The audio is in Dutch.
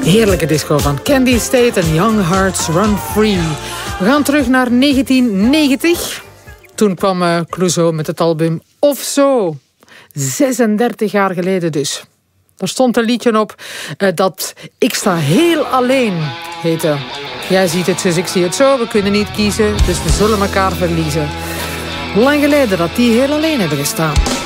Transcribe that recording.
Heerlijke disco van Candy State en Young Hearts Run Free. We gaan terug naar 1990. Toen kwam Clouseau met het album Of Zo. 36 jaar geleden dus. Daar stond een liedje op dat Ik sta heel alleen heette. Jij ziet het dus, ik zie het zo. We kunnen niet kiezen, dus we zullen elkaar verliezen. Lang geleden dat die heel alleen hebben gestaan.